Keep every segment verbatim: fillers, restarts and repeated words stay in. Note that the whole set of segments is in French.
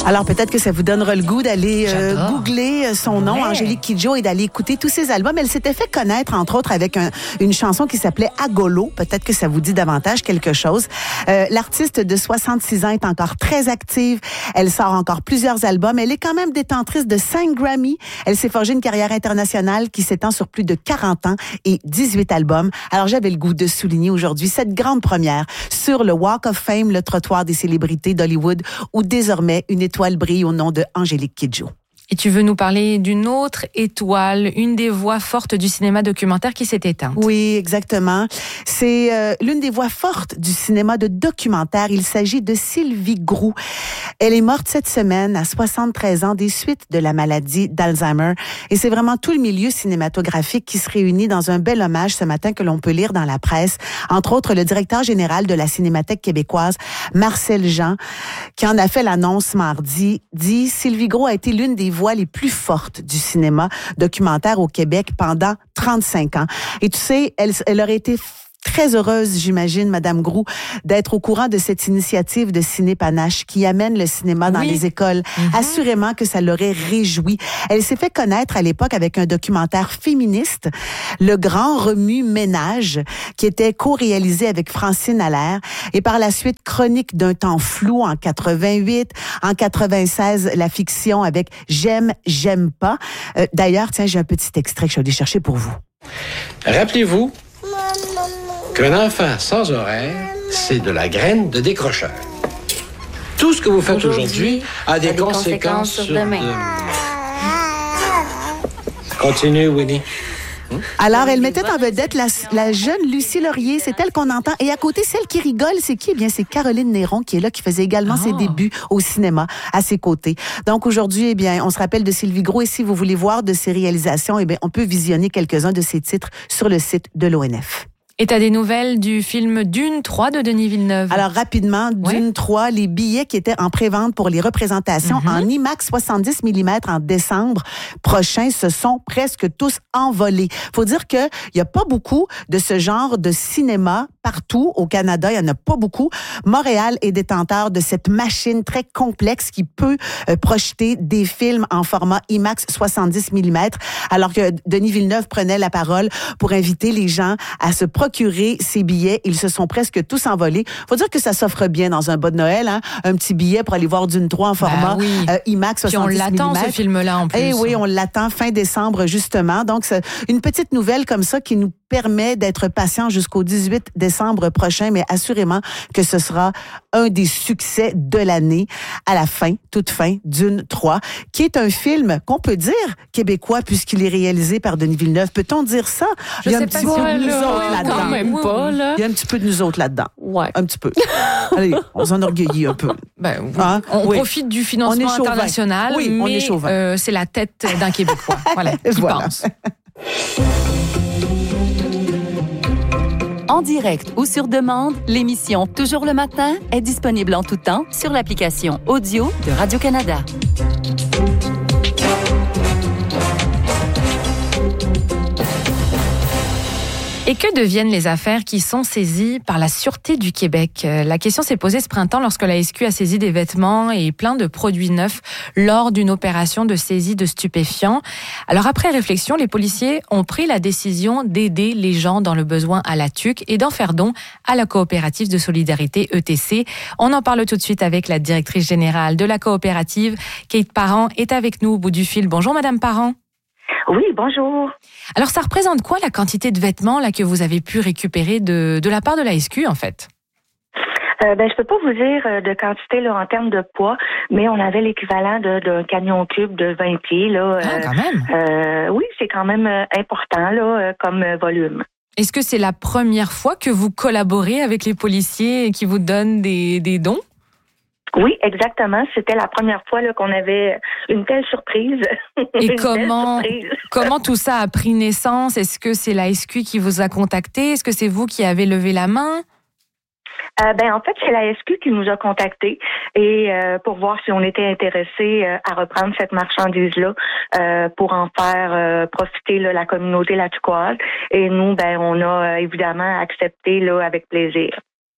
Alors peut-être que ça vous donnera le goût d'aller euh, googler son nom, ouais. Angélique Kidjo, et d'aller écouter tous ses albums. Elle s'était fait connaître, entre autres, avec un, une chanson qui s'appelait Agolo. Peut-être que ça vous dit davantage quelque chose. Euh, l'artiste de soixante-six ans est encore très active. Elle sort encore plusieurs albums. Elle est quand même détentrice de cinq Grammy. Elle s'est forgée une carrière internationale qui s'étend sur plus de quarante ans et dix-huit albums. Alors j'avais le goût de souligner aujourd'hui cette grande première sur le Walk of Fame, le trottoir des célébrités d'Hollywood, où désormais une étoile brille au nom de Angélique Kidjo. Et tu veux nous parler d'une autre étoile, une des voix fortes du cinéma documentaire qui s'est éteinte. Oui, exactement. C'est euh, l'une des voix fortes du cinéma de documentaire. Il s'agit de Sylvie Groulx. Elle est morte cette semaine à soixante-treize ans des suites de la maladie d'Alzheimer. Et c'est vraiment tout le milieu cinématographique qui se réunit dans un bel hommage ce matin que l'on peut lire dans la presse. Entre autres, le directeur général de la Cinémathèque québécoise, Marcel Jean, qui en a fait l'annonce mardi, dit « Sylvie Groulx a été l'une des voix les plus fortes du cinéma documentaire au Québec pendant trente-cinq ans. » Et tu sais, elle, elle aurait été très heureuse, j'imagine, Madame Groulx, d'être au courant de cette initiative de Ciné Panache qui amène le cinéma dans oui. les écoles. Mm-hmm. Assurément que ça l'aurait réjouie. Elle s'est fait connaître à l'époque avec un documentaire féministe, Le Grand Remue-Ménage, qui était co-réalisé avec Francine Allaire. Et par la suite, Chronique d'un temps flou en quatre-vingt-huit. En quatre-vingt-seize, la fiction avec J'aime, j'aime pas. Euh, d'ailleurs, tiens, j'ai un petit extrait que je suis allée chercher pour vous. Rappelez-vous qu'un enfant sans horaire, c'est de la graine de décrocheur. Tout ce que vous faites aujourd'hui, aujourd'hui a des, a des conséquences, conséquences sur demain. demain. Continue, Winnie. Alors, elle mettait en vedette la, la jeune Lucie Laurier, c'est elle qu'on entend. Et à côté, celle qui rigole, c'est qui? Eh bien, c'est Caroline Néron qui est là, qui faisait également oh. ses débuts au cinéma à ses côtés. Donc, aujourd'hui, eh bien, on se rappelle de Sylvie Groulx. Et si vous voulez voir de ses réalisations, eh bien, on peut visionner quelques-uns de ses titres sur le site de l'O N F. Et t'as des nouvelles du film Dune trois de Denis Villeneuve? Alors, rapidement, Dune ouais. trois, les billets qui étaient en pré-vente pour les représentations mm-hmm. en IMAX soixante-dix millimètres en décembre prochain se sont presque tous envolés. Faut dire que il y a pas beaucoup de ce genre de cinéma partout au Canada. Il y en a pas beaucoup. Montréal est détenteur de cette machine très complexe qui peut euh, projeter des films en format IMAX soixante-dix millimètres, alors que Denis Villeneuve prenait la parole pour inviter les gens à se procurer ces billets. Ils se sont presque tous envolés. Faut dire que ça s'offre bien dans un bas de Noël, hein? Un petit billet pour aller voir Dune trois en format ben oui. euh, IMAX soixante-dix millimètres. Puis on l'attend, ce film-là, en plus. Eh oui, on l'attend fin décembre, justement. Donc, c'est une petite nouvelle comme ça qui nous permet d'être patient jusqu'au dix-huit décembre prochain, mais assurément que ce sera un des succès de l'année à la fin, toute fin, Dune trois, qui est un film qu'on peut dire québécois puisqu'il est réalisé par Denis Villeneuve. Peut-on dire ça? Je Il y a un sais petit pas peu là, de nous là, autres là-dedans. Quand même pas, là. Il y a un petit peu de nous autres là-dedans. Ouais. Un petit peu. Allez, on s'enorgueillit un peu. Ben, oui. hein? On oui. profite du financement international, oui, mais on est chauvin. Euh, c'est la tête d'un Québécois. Voilà, qui voilà. pense. En direct ou sur demande, l'émission Toujours le matin est disponible en tout temps sur l'application audio de Radio-Canada. Et que deviennent les affaires qui sont saisies par la Sûreté du Québec? La question s'est posée ce printemps lorsque la S Q a saisi des vêtements et plein de produits neufs lors d'une opération de saisie de stupéfiants. Alors après réflexion, les policiers ont pris la décision d'aider les gens dans le besoin à la T U C et d'en faire don à la coopérative de solidarité E T C. On en parle tout de suite avec la directrice générale de la coopérative. Kate Parent est avec nous au bout du fil. Bonjour Madame Parent. Oui, bonjour. Alors, ça représente quoi la quantité de vêtements là que vous avez pu récupérer de, de la part de la S Q, en fait? Euh, ben, je peux pas vous dire de quantité là en termes de poids, mais on avait l'équivalent de, d'un camion cube de vingt pieds là. Ah, euh, quand même. Euh, oui, c'est quand même important là comme volume. Est-ce que c'est la première fois que vous collaborez avec les policiers qui vous donnent des, des dons? Oui, exactement. C'était la première fois là, qu'on avait une telle surprise. Et comment, surprise. comment tout ça a pris naissance? Est-ce que c'est la S Q qui vous a contacté? Est-ce que c'est vous qui avez levé la main? Euh, ben en fait, c'est la S Q qui nous a contactés et euh, pour voir si on était intéressé euh, à reprendre cette marchandise-là euh, pour en faire euh, profiter là, la communauté latuquoise. Et nous, ben on a euh, évidemment accepté là avec plaisir.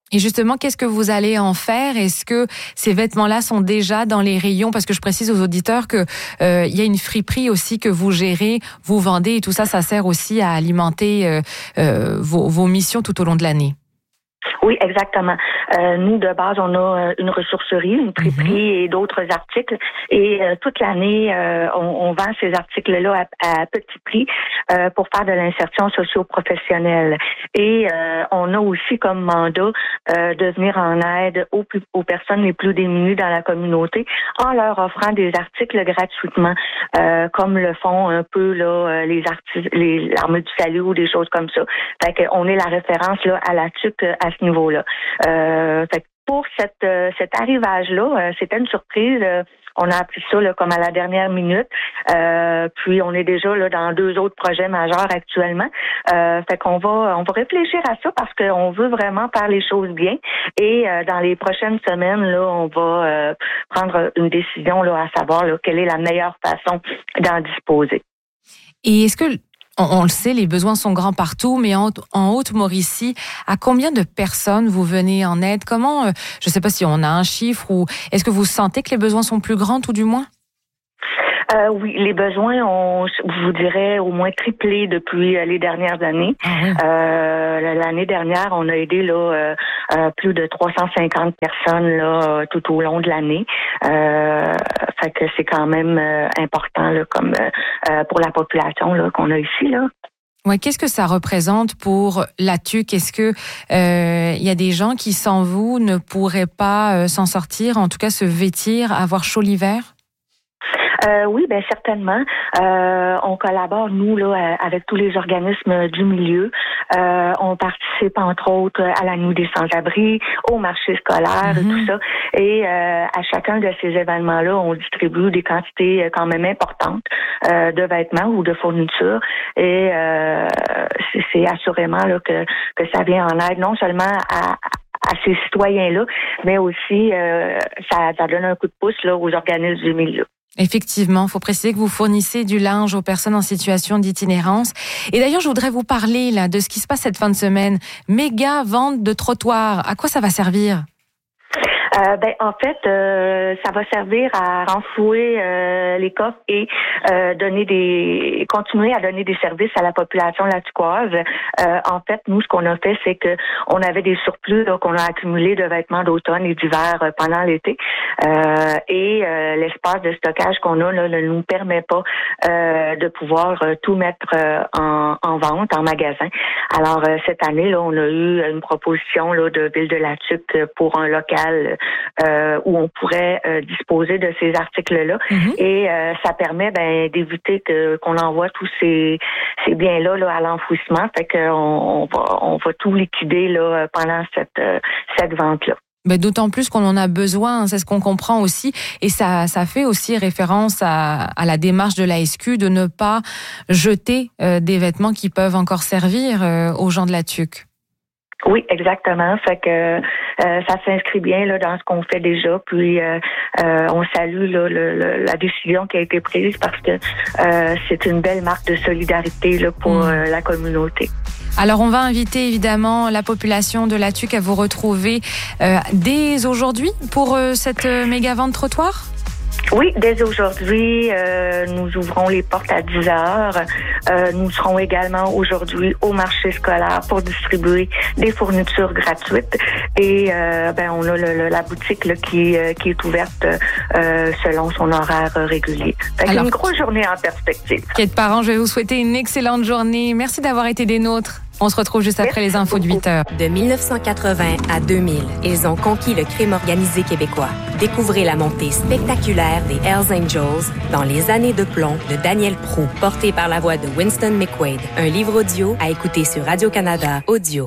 Et justement, qu'est-ce que vous allez en faire? Est-ce que ces vêtements-là sont déjà dans les rayons? Parce que je précise aux auditeurs que euh, il y a une friperie aussi que vous gérez, vous vendez et tout ça, ça sert aussi à alimenter euh, euh, vos, vos missions tout au long de l'année. Oui, exactement. Euh, nous, de base, on a une ressourcerie, une friperie mm-hmm. et d'autres articles. Et euh, toute l'année, euh, on, on vend ces articles-là à, à petit prix euh, pour faire de l'insertion socio-professionnelle. Et euh, on a aussi comme mandat euh, de venir en aide aux, plus, aux personnes les plus démunies dans la communauté en leur offrant des articles gratuitement, euh, comme le font un peu là les artistes, les l'Armée du Salut ou des choses comme ça. Fait qu'on est la référence là à la T U C à ce niveau-là. Euh, fait que pour cette, euh, cet arrivage-là, euh, c'était une surprise. Euh, on a appris ça là, comme à la dernière minute. Euh, puis on est déjà là dans deux autres projets majeurs actuellement. Euh, fait qu'on va on va réfléchir à ça parce qu'on veut vraiment faire les choses bien. Et euh, dans les prochaines semaines, là, on va euh, prendre une décision là, à savoir là, quelle est la meilleure façon d'en disposer. Et est-ce que On, on le sait, les besoins sont grands partout, mais en, en Haute-Mauricie, à combien de personnes vous venez en aide? Comment, euh, je ne sais pas si on a un chiffre ou est-ce que vous sentez que les besoins sont plus grands tout du moins? Euh, oui, les besoins ont, je vous dirais, au moins triplé depuis les dernières années. Ah oui. euh, l'année dernière, on a aidé là euh, euh, plus de trois cent cinquante personnes là tout au long de l'année. Euh, fait que c'est quand même euh, important là, comme euh, pour la population là qu'on a ici là. Ouais, qu'est-ce que ça représente pour la T U C? Est-ce que euh, il y a des gens qui, sans vous, ne pourraient pas euh, s'en sortir, en tout cas se vêtir, avoir chaud l'hiver? Euh, oui, ben certainement. Euh, on collabore, nous, là, avec tous les organismes du milieu. Euh, on participe, entre autres, à la Nuit des sans-abri, au marché scolaire, mm-hmm. et tout ça. Et euh, à chacun de ces événements-là, on distribue des quantités quand même importantes euh, de vêtements ou de fournitures. Et euh, c'est, c'est assurément là, que, que ça vient en aide non seulement à à ces citoyens-là, mais aussi euh, ça, ça donne un coup de pouce là, aux organismes du milieu. Effectivement, il faut préciser que vous fournissez du linge aux personnes en situation d'itinérance. Et d'ailleurs, je voudrais vous parler là de ce qui se passe cette fin de semaine. Méga vente de trottoirs. À quoi ça va servir? Euh, ben en fait, euh, ça va servir à renflouer euh, les coffres et euh, donner des, continuer à donner des services à la population latucoise. Euh, en fait, nous, ce qu'on a fait, c'est que on avait des surplus là, qu'on a accumulés de vêtements d'automne et d'hiver euh, pendant l'été, euh, et euh, l'espace de stockage qu'on a là, ne nous permet pas euh, de pouvoir euh, tout mettre euh, en, en vente, en magasin. Alors euh, cette année, là, on a eu une proposition là de Ville de la T U C pour un local Euh, où on pourrait euh, disposer de ces articles-là. Mm-hmm. Et euh, ça permet ben, d'éviter que, qu'on envoie tous ces, ces biens-là là, à l'enfouissement. Fait qu'on on va, on va tout liquider là, pendant cette, euh, cette vente-là. Ben, d'autant plus qu'on en a besoin, c'est ce qu'on comprend aussi. Et ça, ça fait aussi référence à, à la démarche de l'A S Q de ne pas jeter euh, des vêtements qui peuvent encore servir euh, aux gens de la T U C. Oui, exactement. Fait que euh, ça s'inscrit bien là dans ce qu'on fait déjà. Puis euh, euh, on salue là, le, le, la décision qui a été prise parce que euh, c'est une belle marque de solidarité là pour mmh. euh, la communauté. Alors on va inviter évidemment la population de la T U C à vous retrouver euh, dès aujourd'hui pour euh, cette euh, méga vente trottoir. Oui, dès aujourd'hui, euh, nous ouvrons les portes à dix heures. Euh, nous serons également aujourd'hui au marché scolaire pour distribuer des fournitures gratuites. Et euh, ben on a le, le, la boutique là, qui, euh, qui est ouverte euh, selon son horaire régulier. Fait Alors, une grosse journée en perspective. Quête parents, je vais vous souhaiter une excellente journée. Merci d'avoir été des nôtres. On se retrouve juste après Merci les infos beaucoup. De huit heures. De dix-neuf cent quatre-vingts à deux mille, ils ont conquis le crime organisé québécois. Découvrez la montée spectaculaire des Hells Angels dans Les années de plomb de Daniel Proulx, porté par la voix de Winston McQuaid. Un livre audio à écouter sur Radio-Canada Audio.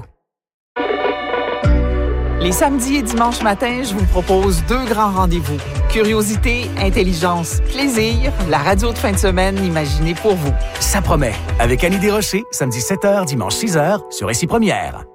Les samedis et dimanches matins, je vous propose deux grands rendez-vous. Curiosité, intelligence, plaisir, la radio de fin de semaine imaginée pour vous. Ça promet. Avec Annie Desrochers, samedi sept heures, dimanche six heures, sur Ici Première.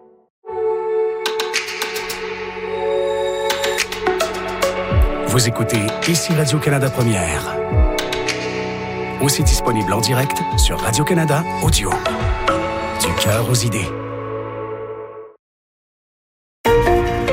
Vous écoutez Ici Radio-Canada Première. Aussi disponible en direct sur Radio-Canada Audio. Du cœur aux idées.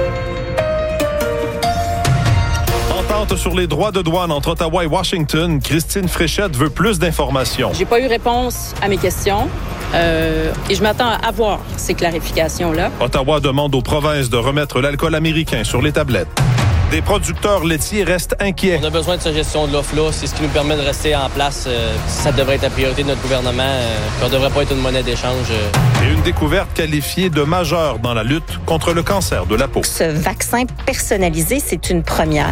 Entente sur les droits de douane entre Ottawa et Washington. Christine Fréchette veut plus d'informations. J'ai pas eu réponse à mes questions euh, et je m'attends à avoir ces clarifications-là. Ottawa demande aux provinces de remettre l'alcool américain sur les tablettes. Des producteurs laitiers restent inquiets. On a besoin de cette gestion de l'offre-là. C'est ce qui nous permet de rester en place. Euh, ça devrait être la priorité de notre gouvernement. Euh, on ne devrait pas être une monnaie d'échange. Euh. Et une découverte qualifiée de majeure dans la lutte contre le cancer de la peau. Ce vaccin personnalisé, c'est une première.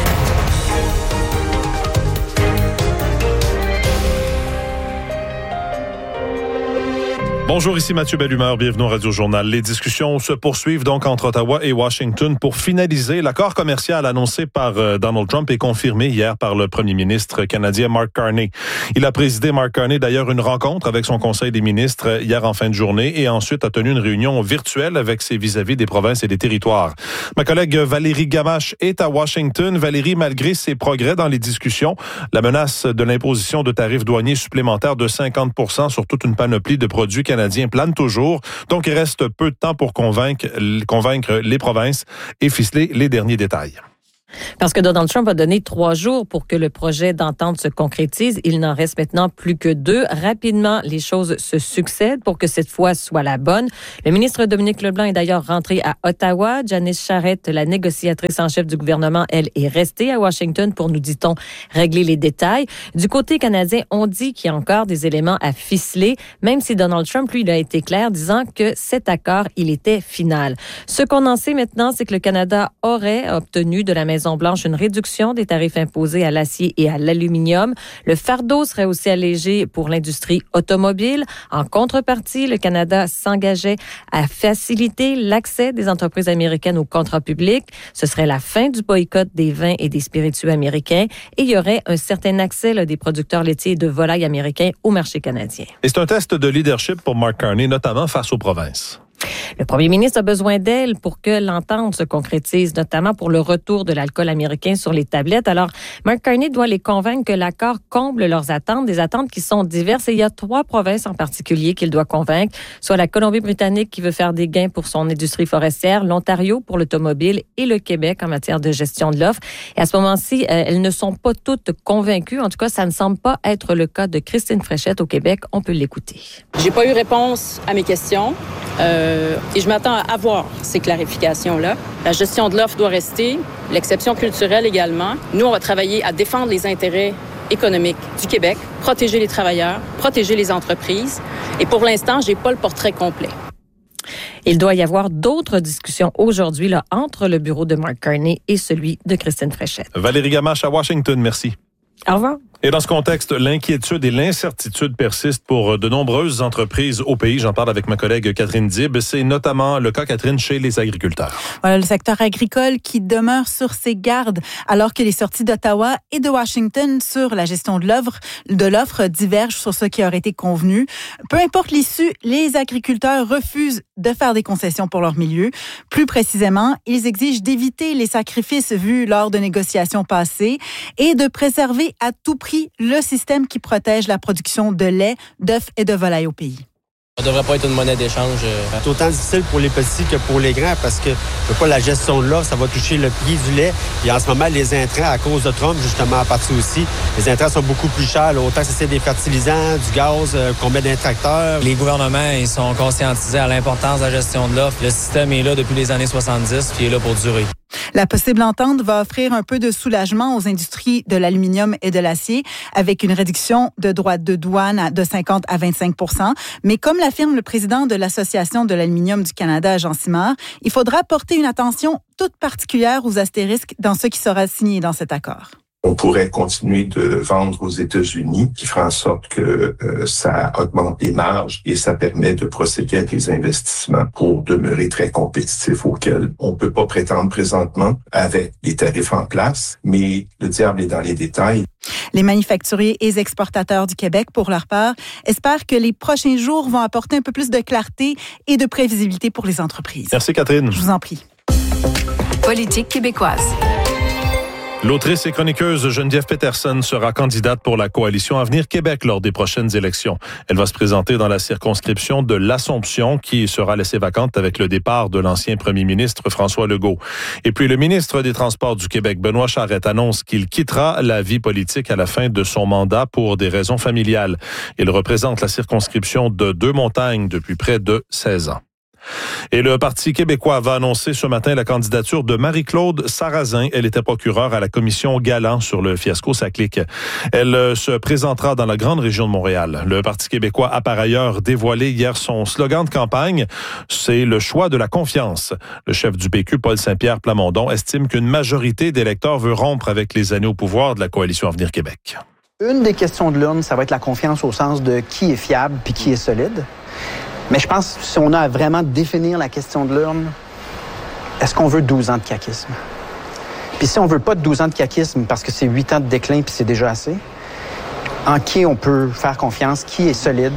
Bonjour, ici Mathieu Bellumeur, bienvenue au Radio Journal. Les discussions se poursuivent donc entre Ottawa et Washington pour finaliser l'accord commercial annoncé par euh, Donald Trump et confirmé hier par le premier ministre canadien Mark Carney. Il a présidé, Mark Carney, d'ailleurs une rencontre avec son conseil des ministres hier en fin de journée et ensuite a tenu une réunion virtuelle avec ses vis-à-vis des provinces et des territoires. Ma collègue Valérie Gamache est à Washington. Valérie, malgré ses progrès dans les discussions, la menace de l'imposition de tarifs douaniers supplémentaires de cinquante pour cent sur toute une panoplie de produits canadiens plane toujours. Donc, il reste peu de temps pour convaincre, convaincre les provinces et ficeler les derniers détails. Parce que Donald Trump a donné trois jours pour que le projet d'entente se concrétise. Il n'en reste maintenant plus que deux. Rapidement, les choses se succèdent pour que cette fois soit la bonne. Le ministre Dominique Leblanc est d'ailleurs rentré à Ottawa. Janice Charette, la négociatrice en chef du gouvernement, elle est restée à Washington pour, nous dit-on, régler les détails. Du côté canadien, on dit qu'il y a encore des éléments à ficeler, même si Donald Trump, lui, il a été clair, disant que cet accord, il était final. Ce qu'on en sait maintenant, c'est que le Canada aurait obtenu de la Maison-Blanche une réduction des tarifs imposés à l'acier et à l'aluminium. Le fardeau serait aussi allégé pour l'industrie automobile. En contrepartie, le Canada s'engageait à faciliter l'accès des entreprises américaines aux contrats publics. Ce serait la fin du boycott des vins et des spiritueux américains et il y aurait un certain accès là, des producteurs laitiers et de volailles américains au marché canadien. Et c'est un test de leadership pour Mark Carney, notamment face aux provinces. Le premier ministre a besoin d'elle pour que l'entente se concrétise, notamment pour le retour de l'alcool américain sur les tablettes. Alors, Mark Carney doit les convaincre que l'accord comble leurs attentes, des attentes qui sont diverses. Et il y a trois provinces en particulier qu'il doit convaincre, soit la Colombie-Britannique qui veut faire des gains pour son industrie forestière, l'Ontario pour l'automobile et le Québec en matière de gestion de l'offre. Et à ce moment-ci, euh, elles ne sont pas toutes convaincues. En tout cas, ça ne semble pas être le cas de Christine Fréchette au Québec. On peut l'écouter. J'ai pas eu réponse à mes questions. Euh, et je m'attends à avoir ces clarifications-là. La gestion de l'offre doit rester, l'exception culturelle également. Nous, on va travailler à défendre les intérêts économiques du Québec, protéger les travailleurs, protéger les entreprises. Et pour l'instant, j'ai pas le portrait complet. Il doit y avoir d'autres discussions aujourd'hui là, entre le bureau de Mark Carney et celui de Christine Fréchette. Valérie Gamache à Washington, merci. Au revoir. Et dans ce contexte, l'inquiétude et l'incertitude persistent pour de nombreuses entreprises au pays. J'en parle avec ma collègue Catherine Dib. C'est notamment le cas, Catherine, chez les agriculteurs. Voilà, le secteur agricole qui demeure sur ses gardes alors que les sorties d'Ottawa et de Washington sur la gestion de l'offre, de l'offre divergent sur ce qui aurait été convenu. Peu importe l'issue, les agriculteurs refusent de faire des concessions pour leur milieu. Plus précisément, ils exigent d'éviter les sacrifices vus lors de négociations passées et de préserver à tout prix le système qui protège la production de lait, d'œufs et de volailles au pays. Ça ne devrait pas être une monnaie d'échange. C'est autant difficile pour les petits que pour les grands parce que pas la gestion de l'offre, ça va toucher le prix du lait. Et en ce moment, les intrants, à cause de Trump, justement, à partir aussi, les intrants sont beaucoup plus chers. Là, autant que c'est des fertilisants, du gaz, euh, qu'on met dans les tracteurs. Les gouvernements, ils sont conscientisés à l'importance de la gestion de l'offre. Le système est là depuis les années soixante-dix puis il est là pour durer. La possible entente va offrir un peu de soulagement aux industries de l'aluminium et de l'acier avec une réduction de droits de douane de cinquante à vingt-cinq pour cent. Mais comme l'affirme le président de l'Association de l'aluminium du Canada, Jean Simard, il faudra porter une attention toute particulière aux astérisques dans ce qui sera signé dans cet accord. On pourrait continuer de vendre aux États-Unis, qui fera en sorte que euh, ça augmente les marges et ça permet de procéder à des investissements pour demeurer très compétitifs auxquels on peut pas prétendre présentement avec les tarifs en place, mais le diable est dans les détails. Les manufacturiers et les exportateurs du Québec, pour leur part, espèrent que les prochains jours vont apporter un peu plus de clarté et de prévisibilité pour les entreprises. Merci Catherine. Je vous en prie. Politique québécoise. L'autrice et chroniqueuse Geneviève Peterson sera candidate pour la coalition Avenir Québec lors des prochaines élections. Elle va se présenter dans la circonscription de l'Assomption qui sera laissée vacante avec le départ de l'ancien premier ministre François Legault. Et puis le ministre des Transports du Québec, Benoît Charette, annonce qu'il quittera la vie politique à la fin de son mandat pour des raisons familiales. Il représente la circonscription de Deux-Montagnes depuis près de seize ans. Et le Parti québécois va annoncer ce matin la candidature de Marie-Claude Sarrazin. Elle était procureure à la commission Galant sur le fiasco Saclic. Elle se présentera dans la grande région de Montréal. Le Parti québécois a par ailleurs dévoilé hier son slogan de campagne. C'est le choix de la confiance. Le chef du P Q, Paul Saint-Pierre Plamondon, estime qu'une majorité d'électeurs veut rompre avec les années au pouvoir de la coalition Avenir Québec. Une des questions de l'urne, ça va être la confiance au sens de qui est fiable puis qui est solide. Mais je pense que si on a à vraiment définir la question de l'urne, est-ce qu'on veut douze ans de caquisme? Puis si on veut pas de douze ans de caquisme parce que c'est huit ans de déclin puis c'est déjà assez, en qui on peut faire confiance, qui est solide?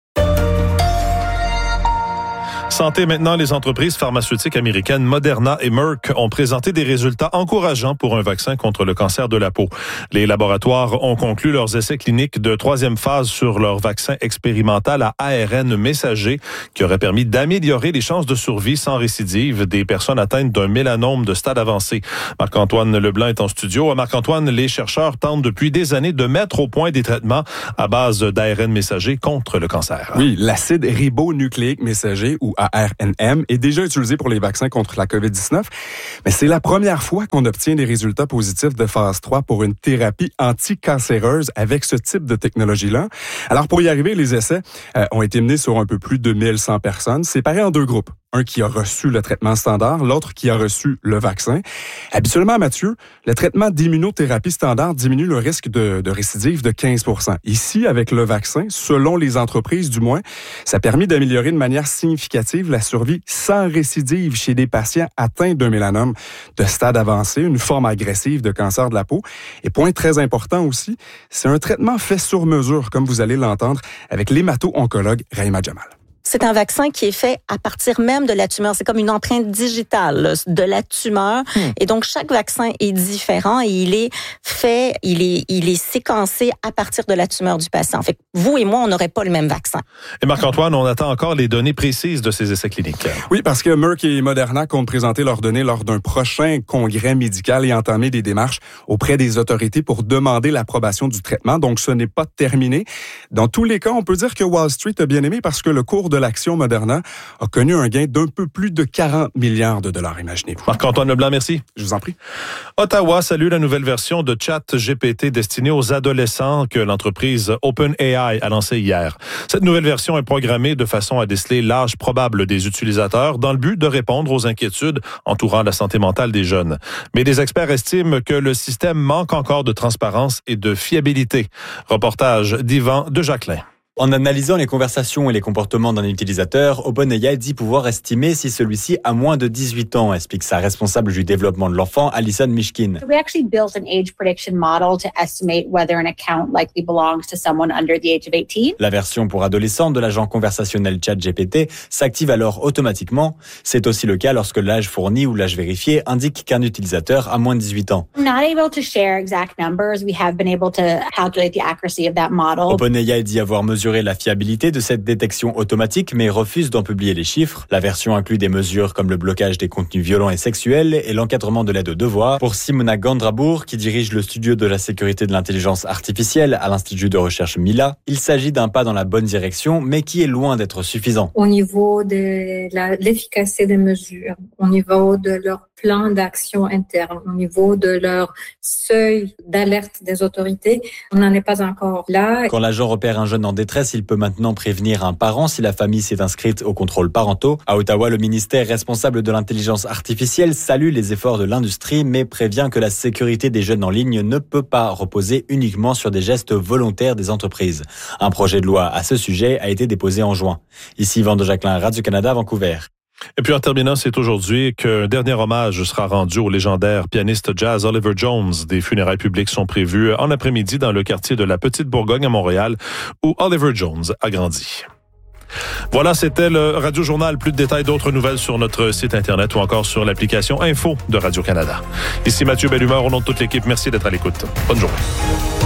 Santé maintenant, les entreprises pharmaceutiques américaines Moderna et Merck ont présenté des résultats encourageants pour un vaccin contre le cancer de la peau. Les laboratoires ont conclu leurs essais cliniques de troisième phase sur leur vaccin expérimental à A R N messager qui aurait permis d'améliorer les chances de survie sans récidive des personnes atteintes d'un mélanome de stade avancé. Marc-Antoine Leblanc est en studio. Marc-Antoine, les chercheurs tentent depuis des années de mettre au point des traitements à base d'A R N messager contre le cancer. Oui, l'acide ribonucléique messager ou A R N M est déjà utilisé pour les vaccins contre la covid dix-neuf, mais c'est la première fois qu'on obtient des résultats positifs de phase trois pour une thérapie anticancéreuse avec ce type de technologie-là. Alors, pour y arriver, les essais euh, ont été menés sur un peu plus de mille cent personnes, séparés en deux groupes. Un qui a reçu le traitement standard, l'autre qui a reçu le vaccin. Habituellement, Mathieu, le traitement d'immunothérapie standard diminue le risque de, de récidive de quinze pour cent. Ici, avec le vaccin, selon les entreprises du moins, ça a permis d'améliorer de manière significative la survie sans récidive chez des patients atteints d'un mélanome de stade avancé, une forme agressive de cancer de la peau. Et point très important aussi, c'est un traitement fait sur mesure, comme vous allez l'entendre, avec l'hémato-oncologue Rahima Jamal. C'est un vaccin qui est fait à partir même de la tumeur. C'est comme une empreinte digitale là, de la tumeur. Hmm. Et donc, chaque vaccin est différent et il est fait, il est, il est séquencé à partir de la tumeur du patient. Fait que vous et moi, on n'aurait pas le même vaccin. Et Marc-Antoine, on attend encore les données précises de ces essais cliniques. Oui, parce que Merck et Moderna comptent présenter leurs données lors d'un prochain congrès médical et entamer des démarches auprès des autorités pour demander l'approbation du traitement. Donc, ce n'est pas terminé. Dans tous les cas, on peut dire que Wall Street a bien aimé parce que le cours de l'action Moderna a connu un gain d'un peu plus de quarante milliards de dollars, imaginez-vous. Marc-Antoine Leblanc, merci. Je vous en prie. Ottawa salue la nouvelle version de ChatGPT destinée aux adolescents que l'entreprise OpenAI a lancée hier. Cette nouvelle version est programmée de façon à déceler l'âge probable des utilisateurs dans le but de répondre aux inquiétudes entourant la santé mentale des jeunes. Mais des experts estiment que le système manque encore de transparence et de fiabilité. Reportage d'Yvan de Jacquelin. En analysant les conversations et les comportements d'un utilisateur, OpenAI dit pouvoir estimer si celui-ci a moins de dix-huit ans, explique sa responsable du développement de l'enfant, Alison Mishkin. We actually built an age prediction model to estimate whether an account likely belongs to someone under the age of eighteen. La version pour adolescents de l'agent conversationnel ChatGPT s'active alors automatiquement. C'est aussi le cas lorsque l'âge fourni ou l'âge vérifié indique qu'un utilisateur a moins de dix-huit ans. I'm not able to share exact numbers. We have been able to calculate the accuracy of that model. OpenAI dit avoir mesuré la fiabilité de cette détection automatique, mais refuse d'en publier les chiffres. La version inclut des mesures comme le blocage des contenus violents et sexuels et l'encadrement de l'aide aux devoirs. Pour Simona Gandrabourg, qui dirige le studio de la sécurité de l'intelligence artificielle à l'Institut de recherche Mila, il s'agit d'un pas dans la bonne direction, mais qui est loin d'être suffisant. Au niveau de la, l'efficacité des mesures, au niveau de leur plan d'action interne, au niveau de leur seuil d'alerte des autorités, on n'en est pas encore là. Quand l'agent repère un jeune en détresse, il peut maintenant prévenir un parent si la famille s'est inscrite au contrôle parentaux. À Ottawa, le ministère responsable de l'intelligence artificielle salue les efforts de l'industrie, mais prévient que la sécurité des jeunes en ligne ne peut pas reposer uniquement sur des gestes volontaires des entreprises. Un projet de loi à ce sujet a été déposé en juin. Ici, Yvan de Jacquelin, Radio-Canada, Vancouver. Et puis en terminant, c'est aujourd'hui qu'un dernier hommage sera rendu au légendaire pianiste jazz Oliver Jones. Des funérailles publiques sont prévues en après-midi dans le quartier de la Petite Bourgogne à Montréal, où Oliver Jones a grandi. Voilà, c'était le Radio Journal. Plus de détails, d'autres nouvelles sur notre site Internet ou encore sur l'application Info de Radio-Canada. Ici Mathieu Bellumeur, au nom de toute l'équipe, merci d'être à l'écoute. Bonne journée.